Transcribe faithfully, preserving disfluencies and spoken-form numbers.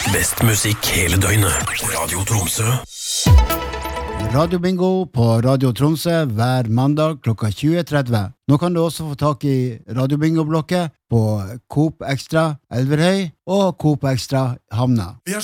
Best musikk hele døgnet. Radio Tromsø. Radio Bingo på Radio Tromsø hver mandag klokka tjue tretti. Nå kan du også få tak i Radio Bingo-blokket på Coop Extra Elverhøy og Coop Extra Hamna. Vi har